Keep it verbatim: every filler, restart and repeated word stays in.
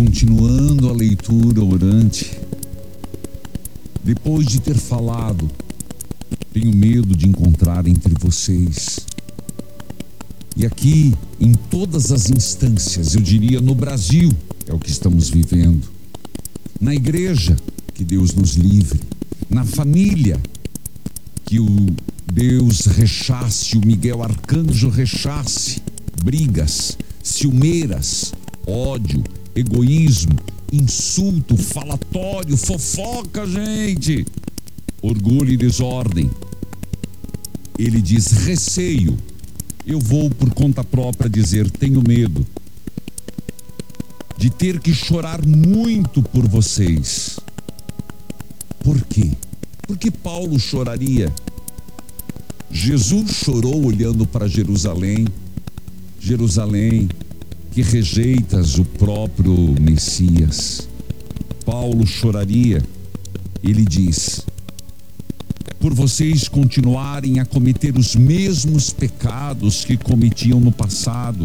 continuando a leitura orante, depois de ter falado, tenho medo de encontrar entre vocês. E aqui, em todas as instâncias, eu diria no Brasil, é o que estamos vivendo. Na igreja, que Deus nos livre. Na família, que o Deus rechace, o Miguel Arcanjo rechace brigas, ciumeiras, ódio, egoísmo, insulto, falatório, fofoca, gente, orgulho e desordem. Ele diz receio. Eu vou por conta própria dizer, tenho medo de ter que chorar muito por vocês. Por quê? Porque Paulo choraria. Jesus chorou olhando para Jerusalém. Jerusalém, que rejeitas o próprio Messias. Paulo choraria. Ele diz, por vocês continuarem a cometer os mesmos pecados que cometiam no passado.